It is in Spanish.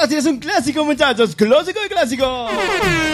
ahora sí es un clásico, muchachos. Clásico de clásico.